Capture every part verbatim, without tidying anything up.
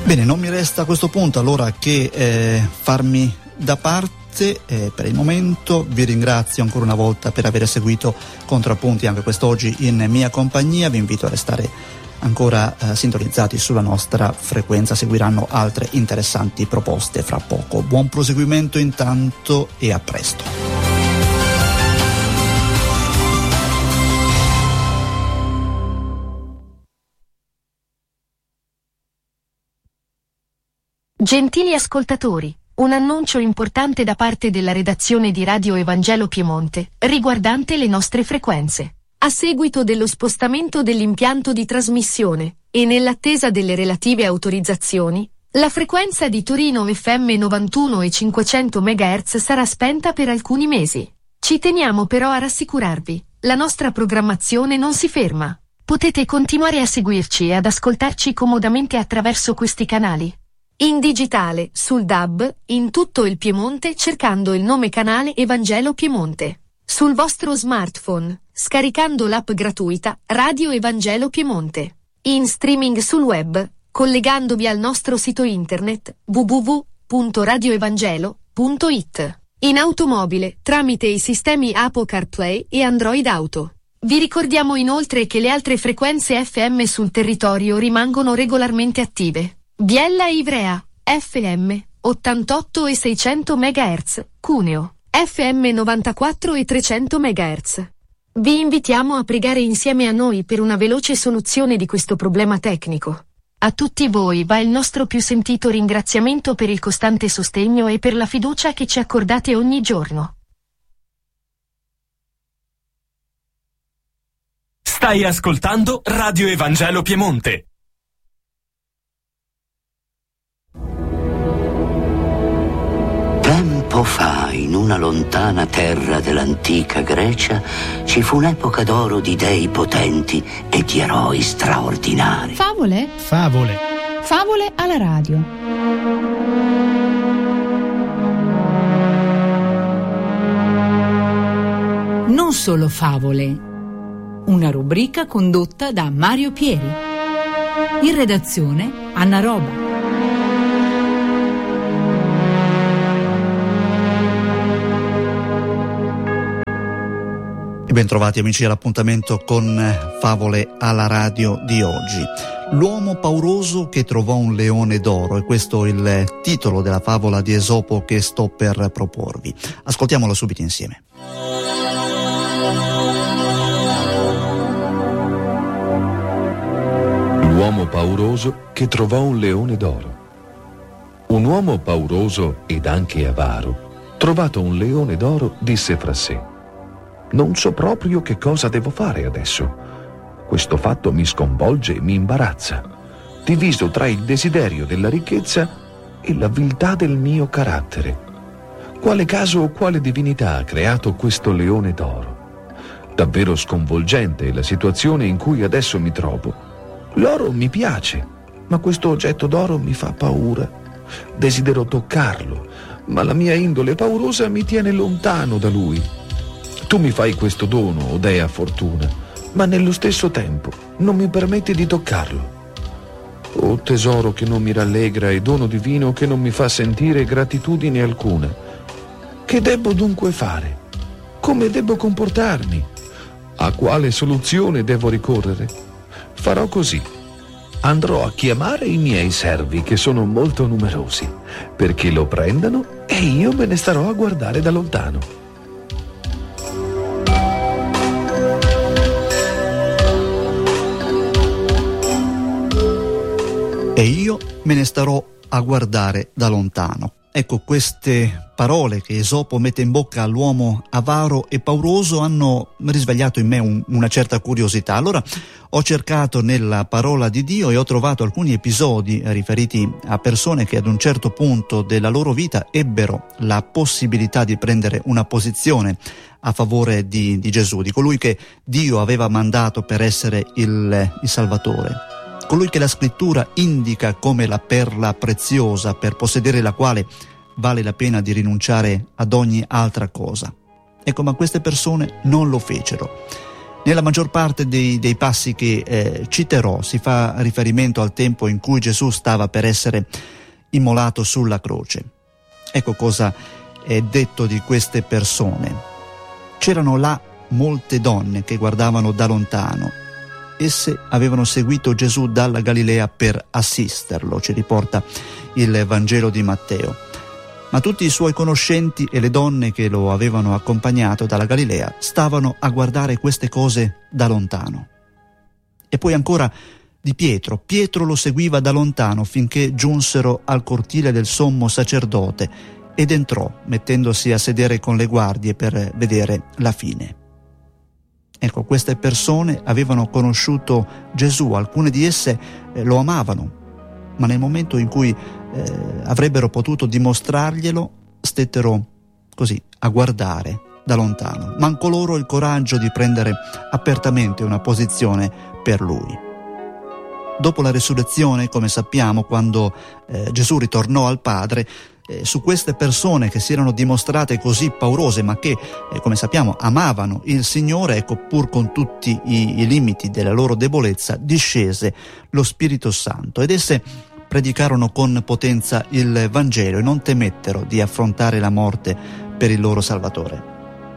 Bene, non mi resta a questo punto allora che eh, farmi da parte eh, per il momento. Vi ringrazio ancora una volta per aver seguito Contrappunti anche quest'oggi in mia compagnia. Vi invito a restare ancora eh, sintonizzati sulla nostra frequenza, seguiranno altre interessanti proposte fra poco. Buon proseguimento intanto e a presto. Gentili ascoltatori, un annuncio importante da parte della redazione di Radio Evangelo Piemonte, riguardante le nostre frequenze. A seguito dello spostamento dell'impianto di trasmissione, e nell'attesa delle relative autorizzazioni, la frequenza di Torino F M novantuno e cinquecento megahertz sarà spenta per alcuni mesi. Ci teniamo però a rassicurarvi, la nostra programmazione non si ferma. Potete continuare a seguirci e ad ascoltarci comodamente attraverso questi canali. In digitale, sul D A B, in tutto il Piemonte cercando il nome canale Evangelo Piemonte. Sul vostro smartphone, scaricando l'app gratuita Radio Evangelo Piemonte. In streaming sul web, collegandovi al nostro sito internet w w w punto radio evangelo punto i t. In automobile, tramite i sistemi Apple CarPlay e Android Auto. Vi ricordiamo inoltre che le altre frequenze F M sul territorio rimangono regolarmente attive. Biella e Ivrea, F M, ottantotto e seicento megahertz, Cuneo, F M novantaquattro e trecento megahertz. Vi invitiamo a pregare insieme a noi per una veloce soluzione di questo problema tecnico. A tutti voi va il nostro più sentito ringraziamento per il costante sostegno e per la fiducia che ci accordate ogni giorno. Stai ascoltando Radio Evangelo Piemonte. Tempo fa, in una lontana terra dell'antica Grecia, ci fu un'epoca d'oro di dei potenti e di eroi straordinari. Favole? Favole. Favole alla radio. Non solo favole. Una rubrica condotta da Mario Pieri. In redazione Anna Roba. Bentrovati amici all'appuntamento con Favole alla radio di oggi. L'uomo pauroso che trovò un leone d'oro, e questo è il titolo della favola di Esopo che sto per proporvi. Ascoltiamolo subito insieme. L'uomo pauroso che trovò un leone d'oro. Un uomo pauroso ed anche avaro, trovato un leone d'oro, disse fra sé: non so proprio che cosa devo fare adesso. Questo fatto mi sconvolge e mi imbarazza, diviso tra il desiderio della ricchezza e la viltà del mio carattere. Quale caso o quale divinità ha creato questo leone d'oro? Davvero sconvolgente è la situazione in cui adesso mi trovo. L'oro mi piace, ma questo oggetto d'oro mi fa paura. Desidero toccarlo, ma la mia indole paurosa mi tiene lontano da lui. Tu mi fai questo dono, o dea fortuna, ma nello stesso tempo non mi permetti di toccarlo. O tesoro che non mi rallegra e dono divino che non mi fa sentire gratitudine alcuna. Che debbo dunque fare? Come debbo comportarmi? A quale soluzione devo ricorrere? Farò così. Andrò a chiamare i miei servi, che sono molto numerosi, perché lo prendano e io me ne starò a guardare da lontano. E io me ne starò a guardare da lontano. Ecco, queste parole che Esopo mette in bocca all'uomo avaro e pauroso hanno risvegliato in me un, una certa curiosità. Allora ho cercato nella parola di Dio e ho trovato alcuni episodi riferiti a persone che ad un certo punto della loro vita ebbero la possibilità di prendere una posizione a favore di, di Gesù, di colui che Dio aveva mandato per essere il, il Salvatore. Colui che la scrittura indica come la perla preziosa per possedere la quale vale la pena di rinunciare ad ogni altra cosa. Ecco, ma queste persone non lo fecero. Nella maggior parte dei, dei passi che eh, citerò si fa riferimento al tempo in cui Gesù stava per essere immolato sulla croce. Ecco cosa è detto di queste persone. C'erano là molte donne che guardavano da lontano. Esse avevano seguito Gesù dalla Galilea per assisterlo, ci riporta il Vangelo di Matteo. Ma tutti i suoi conoscenti e le donne che lo avevano accompagnato dalla Galilea stavano a guardare queste cose da lontano. E poi ancora di Pietro. Pietro lo seguiva da lontano finché giunsero al cortile del sommo sacerdote ed entrò, mettendosi a sedere con le guardie per vedere la fine. Ecco, queste persone avevano conosciuto Gesù, alcune di esse eh, lo amavano, ma nel momento in cui eh, avrebbero potuto dimostrarglielo, stettero così a guardare da lontano. Mancò loro il coraggio di prendere apertamente una posizione per lui. Dopo la resurrezione, come sappiamo, quando eh, Gesù ritornò al Padre, eh, su queste persone che si erano dimostrate così paurose, ma che, eh, come sappiamo, amavano il Signore, ecco, pur con tutti i, i limiti della loro debolezza, discese lo Spirito Santo ed esse predicarono con potenza il Vangelo e non temettero di affrontare la morte per il loro Salvatore.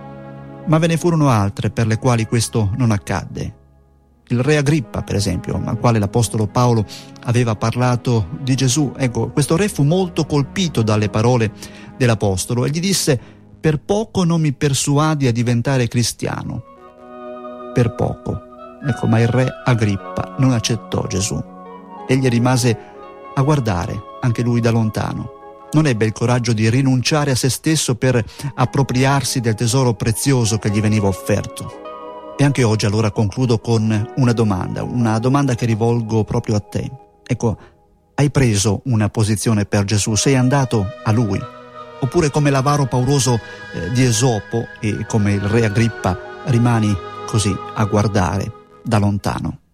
Ma ve ne furono altre per le quali questo non accadde. Il re Agrippa, per esempio, al quale l'Apostolo Paolo aveva parlato di Gesù, ecco, questo re fu molto colpito dalle parole dell'Apostolo e gli disse: per poco non mi persuadi a diventare cristiano. Per poco. Ecco, ma il re Agrippa non accettò Gesù. Egli rimase a guardare, anche lui da lontano. Non ebbe il coraggio di rinunciare a se stesso per appropriarsi del tesoro prezioso che gli veniva offerto. E anche oggi allora concludo con una domanda, una domanda che rivolgo proprio a te. Ecco, hai preso una posizione per Gesù? Sei andato a Lui? Oppure come l'avaro pauroso eh, di Esopo e come il re Agrippa rimani così a guardare da lontano?